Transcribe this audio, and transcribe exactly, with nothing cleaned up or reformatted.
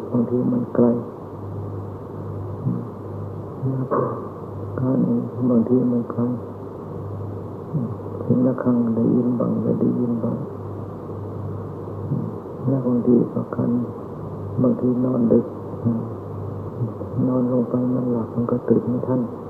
บางทีมันไกลการบางทีมันไกลเสียงระฆังได้ยินบ้างไม่ได้ยินบ้างแล้วบางทีก็คันบางทีนอนดึกนอนลงไปมันหลับมันก็ตื่นไม่ทัน